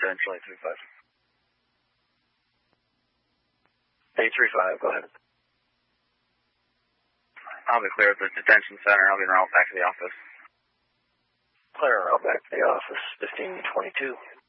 residential 835. 835, go ahead. I'll be clear at the detention center. I'll be en route back to the office. Clear en route back to the office, 1522.